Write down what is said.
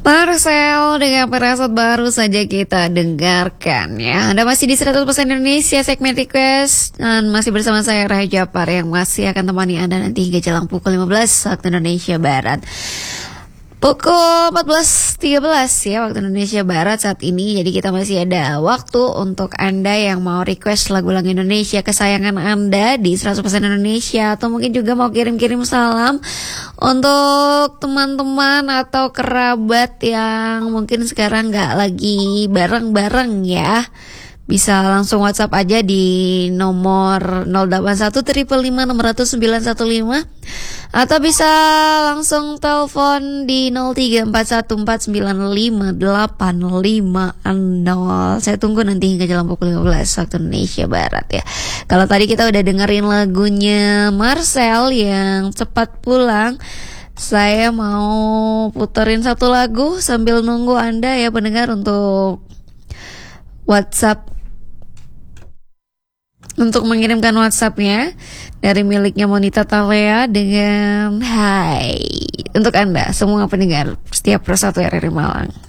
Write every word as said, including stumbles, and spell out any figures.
Marcel dengan perasaan baru saja kita dengarkan ya. Anda masih di seratus persen Indonesia segmen request dan masih bersama saya Raja Japar yang masih akan temani Anda nanti hingga jelang pukul lima belas waktu Indonesia Barat. Pukul empat belas tiga belas ya waktu Indonesia Barat saat ini. Jadi kita masih ada waktu untuk Anda yang mau request lagu-lagu Indonesia kesayangan Anda di seratus persen Indonesia, atau mungkin juga mau kirim-kirim salam untuk teman-teman atau kerabat yang mungkin sekarang gak lagi bareng-bareng ya. Bisa langsung WhatsApp aja di nomor nol delapan satu lima lima enam nol nol sembilan satu lima, atau bisa langsung telepon di nol tiga empat satu empat sembilan lima delapan lima nol. Saya tunggu nanti hingga jalan pukul lima belas waktu Indonesia Barat ya. Kalau tadi kita udah dengerin lagunya Marcel yang Cepat Pulang, saya mau puterin satu lagu sambil nunggu Anda ya pendengar untuk WhatsApp, untuk mengirimkan WhatsAppnya dari miliknya Monita Talea dengan hai untuk Anda semua pendengar setiap persatu R R I Malang.